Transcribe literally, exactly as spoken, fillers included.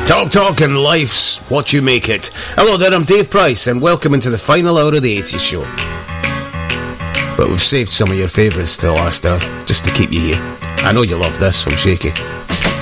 Talk Talk and life's what you make it. Hello there, I'm Dave Price and welcome into the final hour of the eighties show. But we've saved some of your favourites to the last hour, just to keep you here. I know you love this from Shaky.